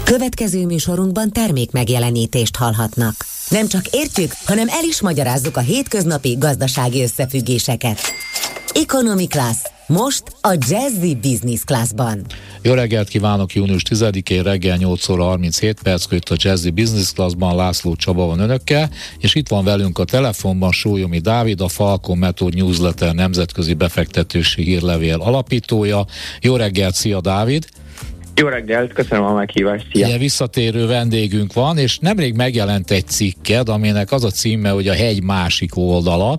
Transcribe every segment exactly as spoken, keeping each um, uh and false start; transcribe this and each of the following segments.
Következő műsorunkban termék megjelenítést hallhatnak. Nem csak értjük, hanem el is magyarázzuk a hétköznapi gazdasági összefüggéseket. Economy Class. Most a Jazzy Business Classban. Jó reggelt kívánok, június tizedikén reggel nyolc óra harminchét perc itt a Jazzy Business Classban László Csaba van önökkel, és itt van velünk a telefonban Sólyomi Dávid, a Falcon Method Newsletter nemzetközi befektetési hírlevél alapítója. Jó reggelt, szia Dávid! Jó reggelt, köszönöm a meghívást, szia! Ilyen visszatérő vendégünk van, és nemrég megjelent egy cikked, aminek az a címe, hogy a hegy másik oldala,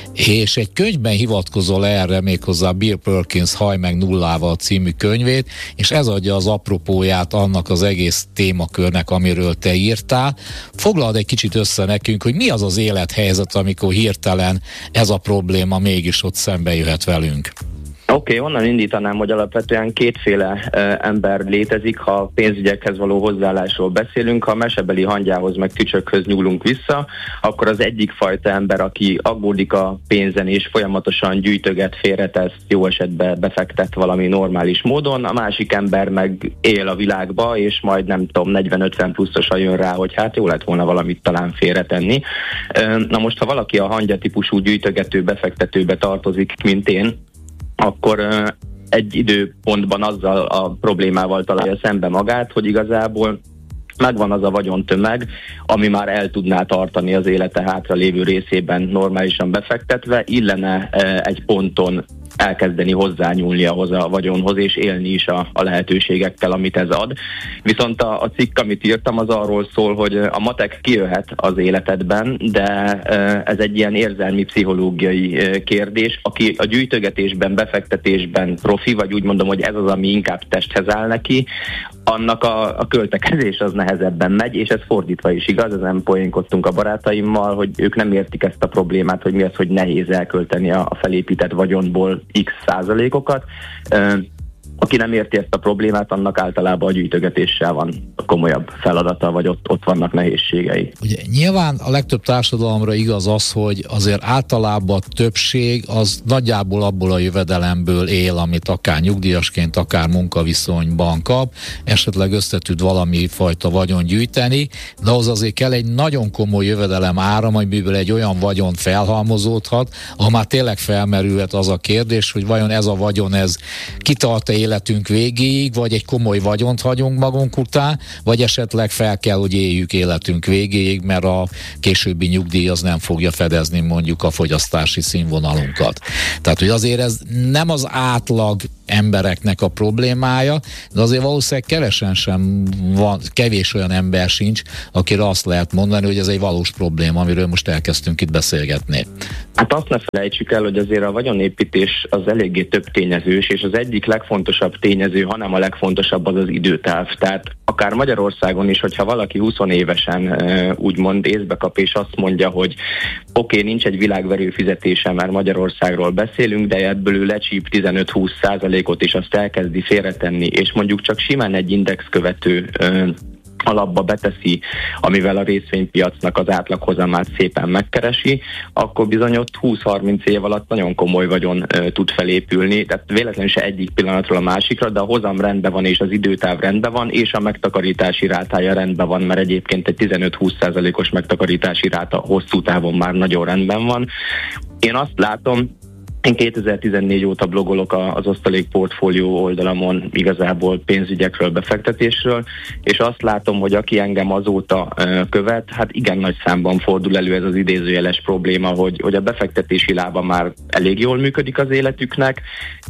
és egy könyvben hivatkozol erre, méghozzá Bill Perkins Hajj meg nullával című könyvét, és ez adja az apropóját annak az egész témakörnek, amiről te írtál. Foglald egy kicsit össze nekünk, hogy mi az az élethelyzet, amikor hirtelen ez a probléma mégis ott szembe jöhet velünk. Oké, okay, onnan indítanám, hogy alapvetően kétféle e, ember létezik, ha pénzügyekhez való hozzáállásról beszélünk. Ha a mesebeli hangyához meg tücsökhöz nyúlunk vissza, akkor az egyik fajta ember, aki aggódik a pénzen és folyamatosan gyűjtöget, félretesz, jó esetben befektet valami normális módon, a másik ember meg él a világba, és majd nem tudom, negyven-ötven pluszosan jön rá, hogy hát jó lett volna valamit talán félretenni. E, na most, ha valaki a hangya típusú gyűjtögető befektetőbe tartozik, mint én, akkor uh, egy időpontban azzal a problémával találja szembe magát, hogy igazából megvan az a vagyontömeg, ami már el tudná tartani az élete hátra lévő részében normálisan befektetve, illene uh, egy ponton elkezdeni hozzányúlni ahhoz a vagyonhoz, és élni is a, a lehetőségekkel, amit ez ad. Viszont a, a cikk, amit írtam, az arról szól, hogy a matek kijöhet az életedben, de ez egy ilyen érzelmi, pszichológiai kérdés. Aki a gyűjtögetésben, befektetésben profi, vagy úgy mondom, hogy ez az, ami inkább testhez áll neki, annak a, a költekezés az nehezebben megy, és ez fordítva is igaz, ezen poénkodtunk a barátaimmal, hogy ők nem értik ezt a problémát, hogy mi az, hogy nehéz elkölteni a, a felépített vagyonból x százalékokat. Aki nem érti ezt a problémát, annak általában a gyűjtögetéssel van a komolyabb feladata, vagy ott, ott vannak nehézségei. Ugye nyilván a legtöbb társadalomra igaz az, hogy azért általában a többség az nagyjából abból a jövedelemből él, amit akár nyugdíjasként, akár munkaviszonyban kap, esetleg össze tud valami fajta vagyon gyűjteni, de ahhoz azért kell egy nagyon komoly jövedelem áram, amiből egy olyan vagyon felhalmozódhat, ahol már tényleg felmerülhet az a kérdés, hogy vajon ez a vagyon, ez kitart-e életünk végéig, vagy egy komoly vagyont hagyunk magunk után, vagy esetleg fel kell, hogy éljük életünk végéig, mert a későbbi nyugdíj az nem fogja fedezni mondjuk a fogyasztási színvonalunkat. Tehát, hogy azért ez nem az átlag embereknek a problémája, de azért valószínűleg kevesen sem van, kevés olyan ember sincs, akire azt lehet mondani, hogy ez egy valós probléma, amiről most elkezdtünk itt beszélgetni. Hát azt ne felejtsük el, hogy azért a vagyonépítés az eléggé több tényezős, és az egyik legfontosabb tényező, hanem a legfontosabb az az időtáv. Tehát akár Magyarországon is, hogyha valaki húsz évesen úgymond észbe kap, és azt mondja, hogy oké, okay, nincs egy világverő fizetése, mert Magyarországról beszélünk, de ebből ő lecsíp tizenöt-húsz százalékot, és azt elkezdi félretenni, és mondjuk csak simán egy indexkövető alapba beteszi, amivel a részvénypiacnak az átlaghozamát szépen megkeresi, akkor bizony ott húsz-harminc év alatt nagyon komoly vagyon e, tud felépülni, tehát véletlenül se egyik pillanatról a másikra, de a hozam rendben van, és az időtáv rendben van, és a megtakarítási rátája rendben van, mert egyébként egy tizenöt-húsz százalékos megtakarítási ráta hosszú távon már nagyon rendben van. Én azt látom, én kétezer-tizennégy óta blogolok az Osztalék portfólió oldalamon igazából pénzügyekről, befektetésről, és azt látom, hogy aki engem azóta követ, hát igen nagy számban fordul elő ez az idézőjeles probléma, hogy, hogy a befektetési lába már elég jól működik az életüknek,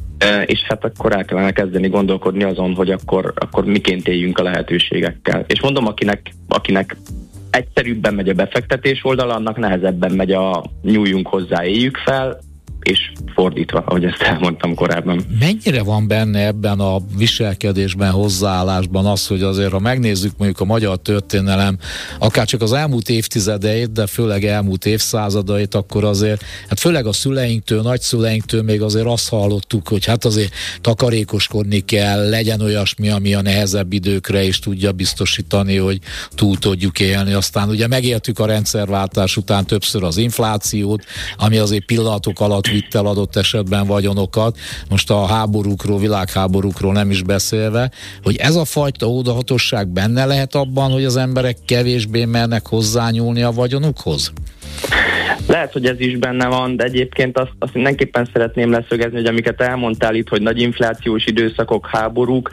és hát akkor el kellene kezdeni gondolkodni azon, hogy akkor, akkor miként éljünk a lehetőségekkel. És mondom, akinek, akinek egyszerűbben megy a befektetés oldala, annak nehezebben megy a nyúljunk hozzá, éljük fel, és fordítva, ahogy ezt elmondtam korábban. Mennyire van benne ebben a viselkedésben, hozzáállásban az, hogy azért, ha megnézzük mondjuk a magyar történelem, akár csak az elmúlt évtizedeit, de főleg elmúlt évszázadait, akkor azért, hát főleg a szüleinktől, nagyszüleinktől még azért azt hallottuk, hogy hát azért takarékoskodni kell, legyen olyasmi, ami a nehezebb időkre is tudja biztosítani, hogy túl tudjuk élni. Aztán ugye megéltük a rendszerváltás után többször az inflációt, ami azért pillanatok alatt vitt el adott esetben vagyonokat, most a háborúkról, világháborúkról nem is beszélve, hogy ez a fajta ódahatosság benne lehet abban, hogy az emberek kevésbé mernek hozzányúlni a vagyonukhoz? Lehet, hogy ez is benne van, de egyébként azt, azt mindenképpen szeretném leszögezni, hogy amiket elmondtál itt, hogy nagy inflációs időszakok, háborúk,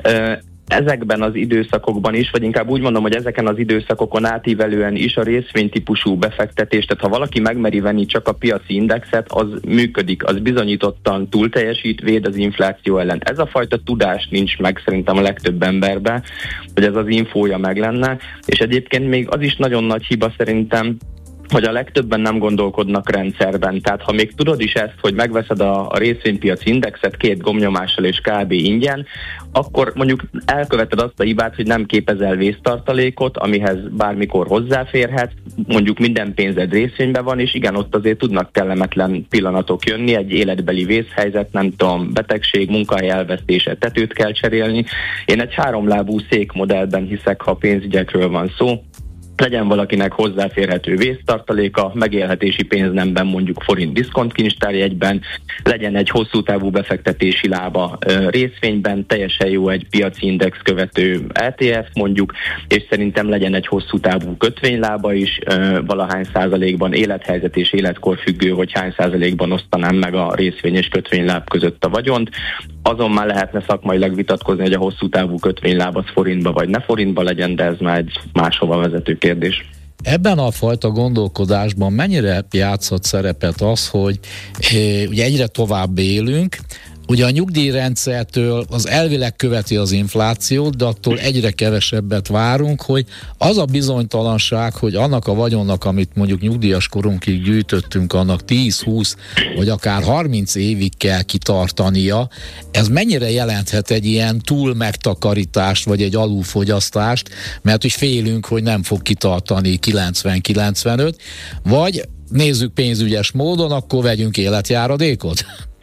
ezekben az időszakokban is, vagy inkább úgy mondom, hogy ezeken az időszakokon átívelően is a részvénytípusú befektetés, tehát ha valaki megmeri venni csak a piaci indexet, az működik, az bizonyítottan túl teljesít, véd az infláció ellen. Ez a fajta tudás nincs meg szerintem a legtöbb emberben, hogy ez az infója meg lenne, és egyébként még az is nagyon nagy hiba szerintem, hogy a legtöbben nem gondolkodnak rendszerben. Tehát ha még tudod is ezt, hogy megveszed a, a részvénypiaci indexet két gombnyomással és kb. Ingyen, akkor mondjuk elköveted azt a hibát, hogy nem képezel vésztartalékot, amihez bármikor hozzáférhetsz, mondjuk minden pénzed részvényben van, és igen, ott azért tudnak kellemetlen pillanatok jönni, egy életbeli vészhelyzet, nem tudom, betegség, munkahely elvesztése, tetőt kell cserélni. Én egy háromlábú székmodellben hiszek, ha pénzügyekről van szó. Legyen valakinek hozzáférhető vésztartaléka, megélhetési pénznemben, mondjuk forint diszkontkincstárjegyben, legyen egy hosszú távú befektetési lába részvényben, teljesen jó egy piaci index követő é té ef mondjuk, és szerintem legyen egy hosszú távú kötvénylába is, valahány százalékban élethelyzet és életkor függő, hogy hány százalékban osztanám meg a részvény és kötvényláb között a vagyont. Azon már lehetne szakmailag vitatkozni, hogy a hosszú távú kötvényláb az forintba vagy ne forintba legyen, de ez már egy máshova vezető kérdés. Ebben a fajta gondolkodásban mennyire játszhat szerepet az, hogy e, ugye egyre tovább élünk, ugye a nyugdíjrendszertől az elvileg követi az inflációt, de attól egyre kevesebbet várunk, hogy az a bizonytalanság, hogy annak a vagyonnak, amit mondjuk nyugdíjas korunkig gyűjtöttünk, annak tíz, húsz vagy akár harminc évig kell kitartania, ez mennyire jelenthet egy ilyen túl megtakarítást, vagy egy alulfogyasztást, mert hogy félünk, hogy nem fog kitartani kilencven-kilencvenöt, vagy nézzük pénzügyes módon, akkor vegyünk életjáradékot?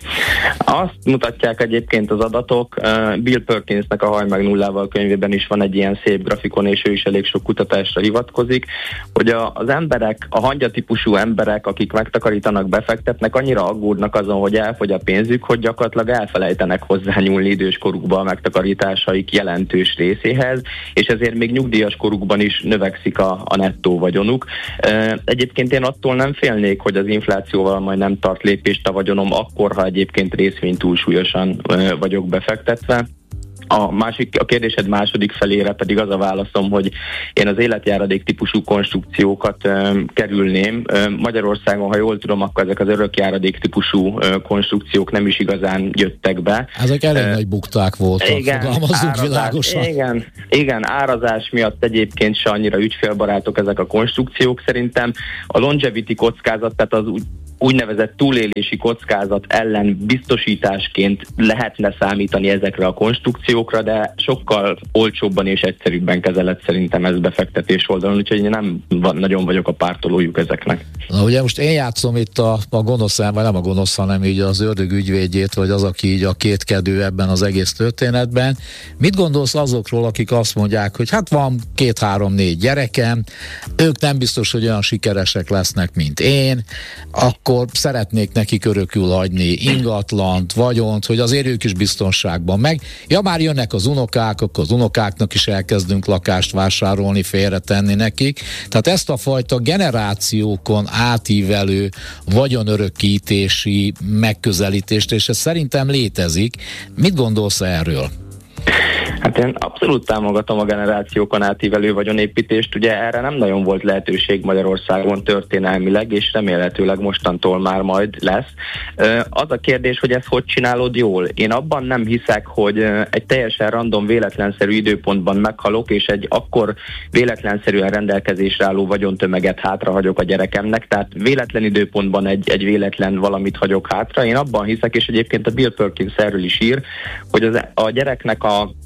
Azt mutatják egyébként az adatok, Bill Perkinsnek a Hajj meg nullával könyvében is van egy ilyen szép grafikon, és ő is elég sok kutatásra hivatkozik, hogy a, az emberek, a hangyatípusú emberek, akik megtakarítanak, befektetnek, annyira aggódnak azon, hogy elfogy a pénzük, hogy gyakorlatilag elfelejtenek hozzányúlni időskorukba a megtakarításaik jelentős részéhez, és ezért még nyugdíjas korukban is növekszik a, a nettó vagyonuk. Egyébként én attól nem félnék, hogy az inflációval majd nem tart lépést a vagyonom, akkor, ha egyébként részvény túlsúlyosan vagyok befektetve. A, másik, a kérdésed második felére pedig az a válaszom, hogy én az életjáradék típusú konstrukciókat ö, kerülném. Ö, Magyarországon, ha jól tudom, akkor ezek az örökjáradék típusú ö, konstrukciók nem is igazán jöttek be. Ezek elég nagy bukták voltak, igen, fogalmazunk világosan. Igen, igen, árazás miatt egyébként se annyira ügyfélbarátok ezek a konstrukciók. Szerintem a longevity kockázat, tehát az úgy úgynevezett túlélési kockázat ellen biztosításként lehetne számítani ezekre a konstrukciókra, de sokkal olcsóbban és egyszerűbben kezelett szerintem ez befektetés oldalon, úgyhogy én nem van, nagyon vagyok a pártolójuk ezeknek. Na ugye most én játszom itt a, a gonosz, vagy nem a gonosz, hanem így az ördög ügyvédjét, vagy az, aki így a kétkedő ebben az egész történetben. Mit gondolsz azokról, akik azt mondják, hogy hát van két-három-négy gyerekem, ők nem biztos, hogy olyan sikeresek lesznek, mint én, akkor szeretnék nekik örökül hagyni ingatlant, vagyont, hogy azért ők is biztonságban meg. Ja, már jönnek az unokák, akkor az unokáknak is elkezdünk lakást vásárolni, félretenni nekik. Tehát ezt a fajta generációkon átívelő vagyonörökítési megközelítést, és ez szerintem létezik. Mit gondolsz erről? Hát én abszolút támogatom a generációkon átívelő vagyonépítést, ugye erre nem nagyon volt lehetőség Magyarországon történelmileg, és remélhetőleg mostantól már majd lesz. Az a kérdés, hogy ezt hogy csinálod jól? Én abban nem hiszek, hogy egy teljesen random, véletlenszerű időpontban meghalok, és egy akkor véletlenszerűen rendelkezésre álló vagyontömeget hátrahagyok a gyerekemnek, tehát véletlen időpontban egy, egy véletlen valamit hagyok hátra. Én abban hiszek, és egyébként a Bill Perkins erről is ír, hogy az, a gyereknek a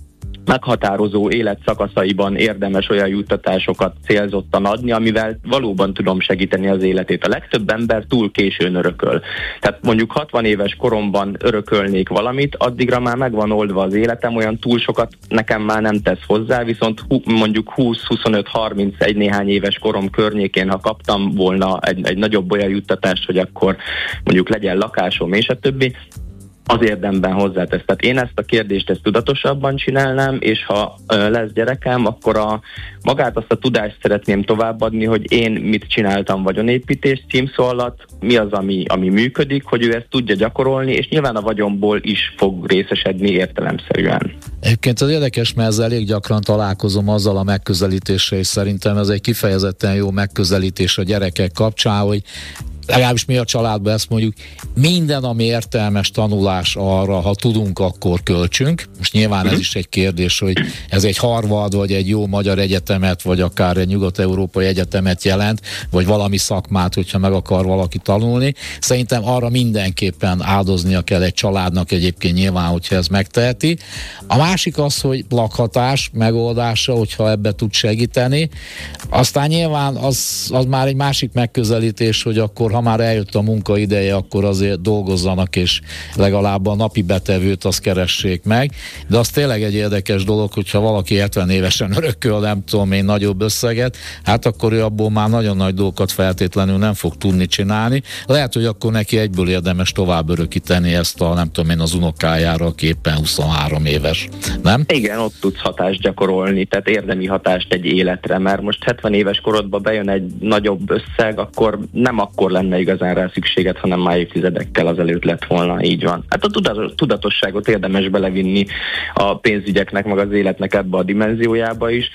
meghatározó életszakaszaiban érdemes olyan juttatásokat célzottan adni, amivel valóban tudom segíteni az életét. A legtöbb ember túl későn örököl. Tehát mondjuk hatvan éves koromban örökölnék valamit, addigra már meg van oldva az életem, olyan túl sokat nekem már nem tesz hozzá, viszont mondjuk húsz, huszonöt, harminc, egy néhány éves korom környékén, ha kaptam volna egy, egy nagyobb olyan juttatást, hogy akkor mondjuk legyen lakásom és a többi, az érdemben hozzátesz. Tehát én ezt a kérdést ezt tudatosabban csinálnám, és ha ö, lesz gyerekem, akkor a, magát azt a tudást szeretném továbbadni, hogy én mit csináltam vagyonépítés címszó alatt, mi az, ami, ami működik, hogy ő ezt tudja gyakorolni, és nyilván a vagyonból is fog részesedni értelemszerűen. Egyébként az érdekes, mert ezzel elég gyakran találkozom azzal a megközelítéssel, és szerintem ez egy kifejezetten jó megközelítés a gyerekek kapcsán, hogy legalábbis mi a családban ezt mondjuk, minden, ami értelmes tanulás arra, ha tudunk, akkor költsünk. Most nyilván ez is egy kérdés, hogy ez egy Harvard, vagy egy jó magyar egyetemet, vagy akár egy nyugat-európai egyetemet jelent, vagy valami szakmát, hogyha meg akar valaki tanulni. Szerintem arra mindenképpen áldoznia kell egy családnak egyébként nyilván, hogyha ez megteheti. A másik az, hogy lakhatás megoldása, hogyha ebbe tud segíteni. Aztán nyilván az, az már egy másik megközelítés, hogy akkor ha már eljött a munka ideje, akkor azért dolgozzanak, és legalább a napi betevőt azt keressék meg. De az tényleg egy érdekes dolog, hogyha valaki hetven évesen örököl, nem tudom én, nagyobb összeget, hát akkor ő abból már nagyon nagy dolgokat feltétlenül nem fog tudni csinálni. Lehet, hogy akkor neki egyből érdemes tovább örökíteni ezt a, nem tudom én, az unokájára, aki éppen huszonhárom éves, nem? Igen, ott tudsz hatást gyakorolni, tehát érdemi hatást egy életre, mert most hetven éves korodba bejön egy nagyobb összeg, akkor nem akkor lenne igazán rá szükséged, hanem már évtizedekkel azelőtt lett volna, így van. Hát a tudatosságot érdemes belevinni a pénzügyeknek, meg az életnek ebbe a dimenziójába is.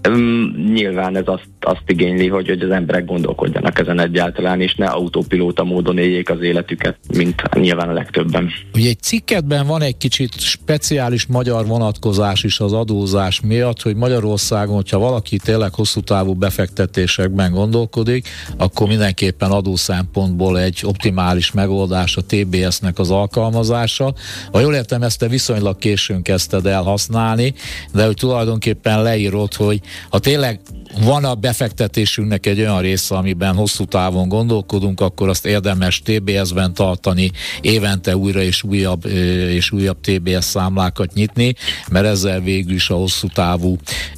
Um, nyilván ez azt, azt igényli, hogy, hogy az emberek gondolkodjanak ezen egyáltalán, és ne autopilóta módon éljék az életüket, mint nyilván a legtöbben. Ugye egy cikketben van egy kicsit speciális magyar vonatkozás is az adózás miatt, hogy Magyarországon, hogyha valaki tényleg hosszú távú befektetésekben gondolkodik, akkor mindenképpen adó szempontból egy optimális megoldás a té bé es-nek az alkalmazása. Ha jól értem, ezt te viszonylag későn kezdted el használni, de hogy tulajdonképpen leírod, hogy ha tényleg van a befektetésünknek egy olyan része, amiben hosszú távon gondolkodunk, akkor azt érdemes té bé es-ben tartani, évente újra és újabb és újabb té bé es számlákat nyitni, mert ezzel végül is a hosszú távú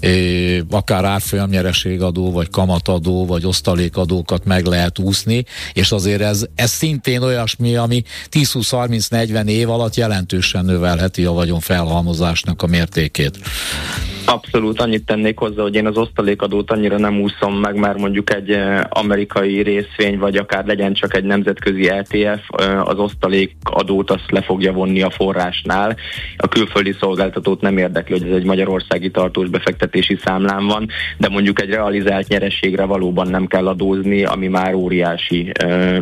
akár árfolyamnyereségadó, vagy kamatadó, vagy osztalékadókat meg lehet úszni, és azért ez, ez szintén olyasmi, ami tíz, húsz, harminc, negyven év alatt jelentősen növelheti a vagyon felhalmozásnak a mértékét. Abszolút, annyit tennék hozzá, hogy én az osztalékadót annyira nem úszom meg, mert mondjuk egy amerikai részvény, vagy akár legyen csak egy nemzetközi é té ef, az osztalékadót azt le fogja vonni a forrásnál. A külföldi szolgáltatót nem érdekli, hogy ez egy magyarországi tartós befektetési számlán van, de mondjuk egy realizált nyereségre valóban nem kell adózni, ami már óriási,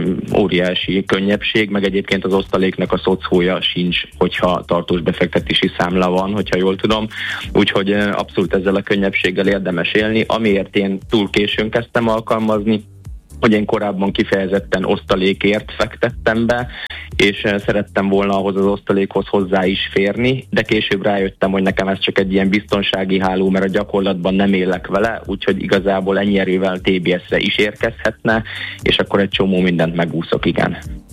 óriási könnyebbség, meg egyébként az osztaléknak a szocója sincs, hogyha tartós befektetési számla van, hogyha jól tudom. Úgyhogy abszolút ezzel a könnyebbséggel érdemes élni, amiért én túl későn kezdtem alkalmazni, hogy én korábban kifejezetten osztalékért fektettem be, és szerettem volna ahhoz az osztalékhoz hozzá is férni, de később rájöttem, hogy nekem ez csak egy ilyen biztonsági háló, mert a gyakorlatban nem élek vele, úgyhogy igazából ennyi erővel té bé es-re is érkezhetne, és akkor egy csomó mindent megúszok, igen.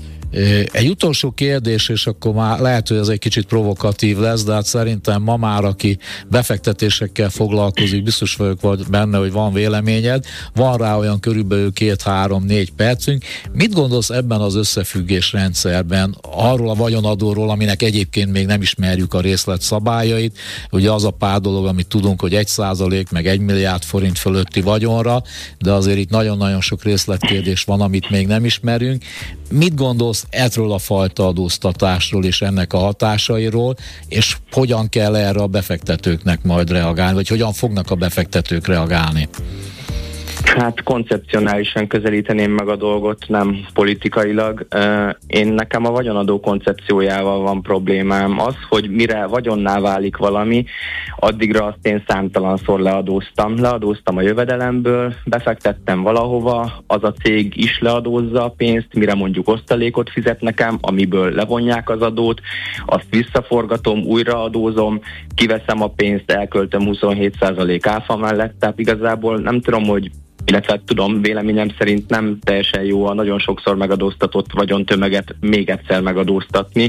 Egy utolsó kérdés, és akkor már lehet, hogy ez egy kicsit provokatív lesz, de hát szerintem ma már, aki befektetésekkel foglalkozik, biztos vagyok benne, hogy van véleményed, van rá olyan körülbelül két, három, négy percünk. Mit gondolsz ebben az összefüggés rendszerben arról a vagyonadóról, aminek egyébként még nem ismerjük a részlet szabályait? Ugye az a pár dolog, amit tudunk, hogy egy százalék, meg egy milliárd forint fölötti vagyonra, de azért itt nagyon-nagyon sok részletkérdés van, amit még nem ismerünk. Mit gondolsz erről a fajta adóztatásról és ennek a hatásairól, és hogyan kell erre a befektetőknek majd reagálni, vagy hogyan fognak a befektetők reagálni? Hát koncepcionálisan közelíteném meg a dolgot, nem politikailag. Én nekem a vagyonadó koncepciójával van problémám. Az, hogy mire vagyonná válik valami, addigra azt én számtalanszor leadóztam. Leadóztam a jövedelemből, befektettem valahova, az a cég is leadózza a pénzt, mire mondjuk osztalékot fizet nekem, amiből levonják az adót, azt visszaforgatom, újraadózom, kiveszem a pénzt, elköltöm huszonhét százalék áfa mellett, tehát igazából nem tudom, hogy illetve tudom, véleményem szerint nem teljesen jó a nagyon sokszor megadóztatott vagyontömeget még egyszer megadóztatni.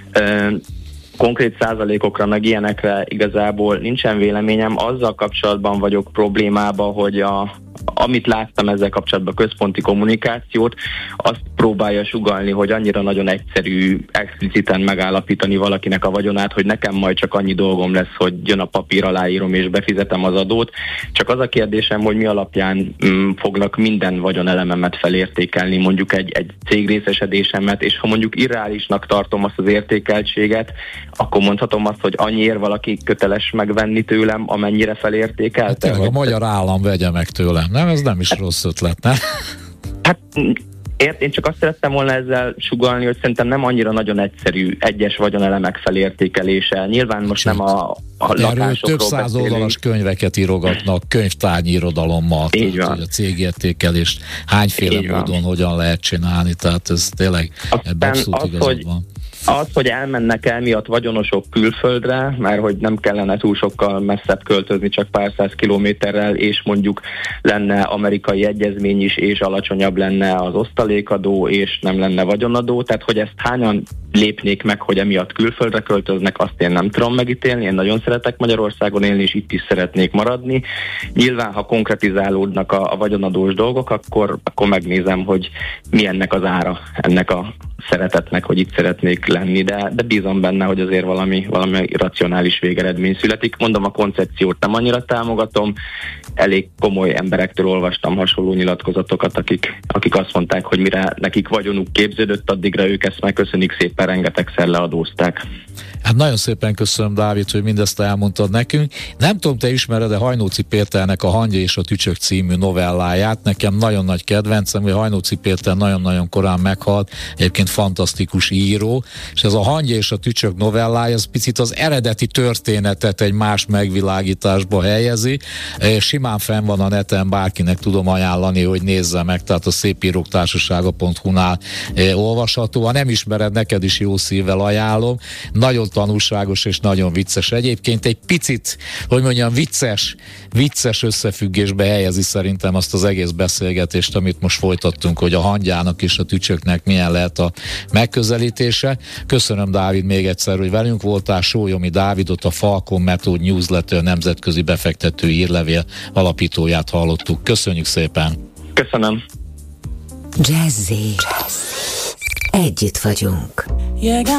Konkrét százalékokra, meg ilyenekre igazából nincsen véleményem. Azzal kapcsolatban vagyok problémában, hogy a, amit láttam ezzel kapcsolatban, központi kommunikációt, azt próbálja sugallni, hogy annyira nagyon egyszerű expliciten megállapítani valakinek a vagyonát, hogy nekem majd csak annyi dolgom lesz, hogy jön a papír, aláírom és befizetem az adót. Csak az a kérdésem, hogy mi alapján mm, fognak minden vagyonelememet felértékelni, mondjuk egy, egy cégrészesedésemet, és ha mondjuk irreálisnak tartom azt az értékeltséget, akkor mondhatom azt, hogy annyiért valaki köteles megvenni tőlem, amennyire felértékelte. Hát tényleg a magyar állam vegye meg tőlem, nem? Ez nem is hát, rossz ötlet, nem? Hát ért, én csak azt szerettem volna ezzel sugallni, hogy szerintem nem annyira nagyon egyszerű egyes vagyonelemek felértékelése. Nyilván most nem a, a lakásokról több száz oldalas könyveket írogatnak, könyvtárnyi irodalommal, tehát, hogy a cégértékelést hányféle Így módon van. Hogyan lehet csinálni, tehát ez tényleg ebben abszolút igazad hogy... van. Az, hogy elmennek el miatt vagyonosok külföldre, mert hogy nem kellene túl sokkal messzebb költözni, csak pár száz kilométerrel, és mondjuk lenne amerikai egyezmény is, és alacsonyabb lenne az osztalékadó, és nem lenne vagyonadó, tehát hogy ezt hányan lépnék meg, hogy emiatt külföldre költöznek, azt én nem tudom megítélni, én nagyon szeretek Magyarországon élni, és itt is szeretnék maradni. Nyilván, ha konkretizálódnak a, a vagyonadós dolgok, akkor, akkor megnézem, hogy mi ennek az ára, ennek a szeretetnek, hogy itt szeretnék lenni, de, de bízom benne, hogy azért valami, valami racionális végeredmény születik. Mondom, a koncepciót nem annyira támogatom, elég komoly emberektől olvastam hasonló nyilatkozatokat, akik, akik azt mondták, hogy mire nekik vagyonuk képződött, addigra ők ezt megköszönik szépen, rengetegszer leadózták. Hát nagyon szépen köszönöm, Dávid, hogy mindezt elmondtad nekünk. Nem tudom, te ismered, de Hajnóci Péternek a Hangya és a Tücsök című novelláját. Nekem nagyon nagy kedvencem, hogy Hajnóci Péter nagyon-nagyon korán meghalt, egyébként fantasztikus író, és ez a Hangya és a Tücsök novellája, ez picit az eredeti történetet egy más megvilágításba helyezi. Simán fenn van a neten, bárkinek tudom ajánlani, hogy nézze meg, tehát a szépírók társasága pont hu-nál olvasható. Ha nem ismered, neked is jó szívvel ajánlom. Nagyon tanulságos és nagyon vicces. Egyébként egy picit, hogy mondjam, vicces, vicces összefüggésbe helyezi szerintem azt az egész beszélgetést, amit most folytattunk, hogy a hangyának és a tücsöknek milyen lehet a megközelítése. Köszönöm, Dávid, még egyszer, hogy velünk voltál. Sólyomi Dávidot, a Falcon Method Newsletter nemzetközi befektető hírlevél alapítóját hallottuk. Köszönjük szépen! Köszönöm! Jazzy. Együtt vagyunk.